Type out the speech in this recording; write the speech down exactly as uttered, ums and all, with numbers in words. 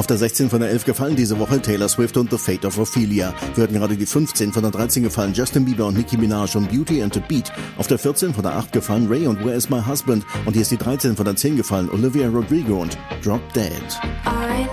Auf der sechzehn von der elf gefallen diese Woche Taylor Swift und The Fate of Ophelia. Wir hatten gerade die fünfzehn von der dreizehn gefallen Justin Bieber und Nicki Minaj und Beauty and the Beat. Auf der vierzehn von der acht gefallen Ray und Where is my husband. Und hier ist die dreizehn von der zehn gefallen Olivia Rodrigo und Drop Dead. I